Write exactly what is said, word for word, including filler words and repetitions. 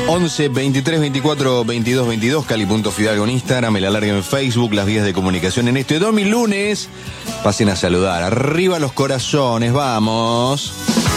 once, veintitrés, veinticuatro, veintidós, veintidós, Cali.Fidalgo en Instagram, el alargue en Facebook, las vías de comunicación en este domi lunes. Pasen a saludar. Arriba los corazones, vamos.